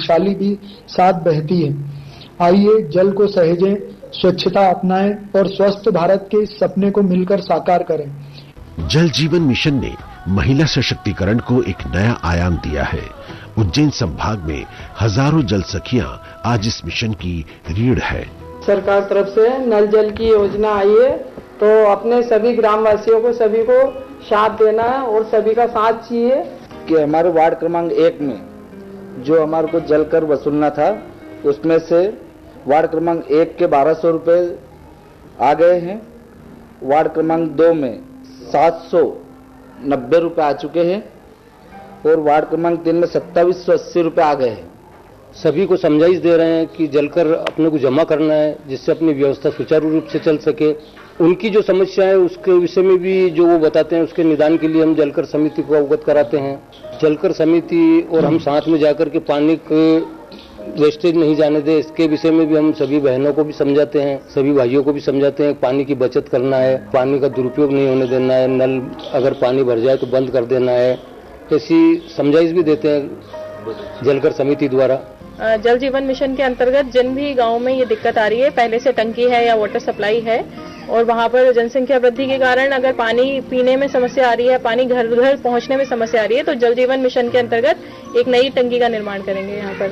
वैशाली भी साथ बहती है। आइए जल को सहेजें, स्वच्छता अपनाएं और स्वस्थ भारत के इस सपने को मिलकर साकार करें। जल जीवन मिशन ने महिला सशक्तिकरण को एक नया आयाम दिया है। उज्जैन संभाग में हजारों जल सखियां आज इस मिशन की रीढ़ है। सरकार तरफ से नल जल की योजना आई है, तो अपने सभी ग्रामवासियों को सभी को साथ देना है और सभी का साथ चाहिए कि हमारे वार्ड क्रमांक 1 में जो हमारे को जल कर वसूलना था, उसमें से वार्ड क्रमांक 1 के 1200 रुपए आ गए हैं। वार्ड क्रमांक 2 में 790 रुपए आ चुके हैं और वार्ड क्रमांक 3 में 2780 रुपए आ गए हैं। सभी को समझाइश दे रहे हैं कि जलकर अपने को जमा करना है, जिससे अपनी व्यवस्था सुचारू रूप से चल सके। उनकी जो समस्या है उसके विषय में भी जो वो बताते हैं, उसके निदान के लिए हम जलकर समिति को अवगत कराते हैं। जलकर समिति और हम साथ में जाकर के पानी के वेस्टेज नहीं जाने दे, इसके विषय में भी हम सभी बहनों को भी समझाते हैं, सभी भाइयों को भी समझाते हैं। पानी की बचत करना है, पानी का दुरुपयोग नहीं होने देना है, नल अगर पानी भर जाए तो बंद कर देना है, ऐसी समझाइश भी देते हैं जलकर समिति द्वारा। जल जीवन मिशन के अंतर्गत जिन भी गांव में ये दिक्कत आ रही है, पहले से टंकी है या वाटर सप्लाई है और वहां पर जनसंख्या वृद्धि के कारण अगर पानी पीने में समस्या आ रही है, पानी घर घर पहुंचने में समस्या आ रही है, तो जल जीवन मिशन के अंतर्गत एक नई टंकी का निर्माण करेंगे यहाँ पर।